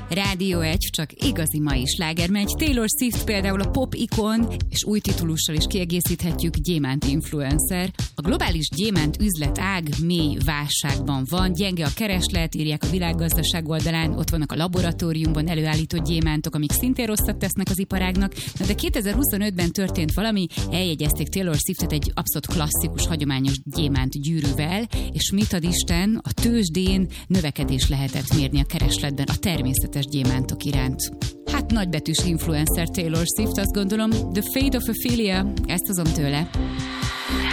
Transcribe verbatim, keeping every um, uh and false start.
Rádió egy, csak igazi mai sláger megy. Taylor Swift például a pop ikon, és új titulussal is kiegészíthetjük, gyémánt influencer. A globális gyémánt üzletág mély válságban van, gyenge a kereslet, írják a Világgazdaság oldalán, ott vannak a laboratóriumban előállított gyémántok, amik szintén rosszat tesznek az iparágnak. Na de kétezer-huszonötben történt valami, eljegyezték Taylor Swiftet egy abszolút klasszikus, hagyományos gyémánt gyűrűvel, és mit ad Isten, a tőzsdén növekedés lehetett mérni a keresletben a természetes gyémántok iránt. Hát nagybetűs influencer Taylor Swift, azt gondolom. The Fate of Ophelia, ezt hozom tőle.